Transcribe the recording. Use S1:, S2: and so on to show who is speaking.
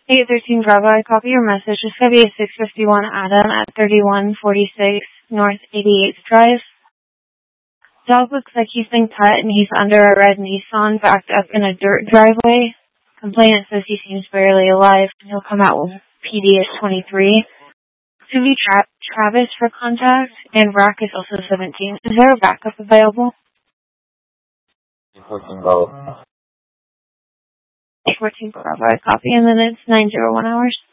S1: 813 Bravo, I copy your message. It's going to be a 651 Adam at 3146 North 88th Drive. Dog looks like he's been cut and he's under a red Nissan backed up in a dirt driveway. Complainant says he seems barely alive. He'll come out with PD at 23. To be Travis for contact, and Rack is also 17. Is there a backup available?
S2: 14 Bravo.
S1: 14 Bravo, I copy, and then it's 901 hours.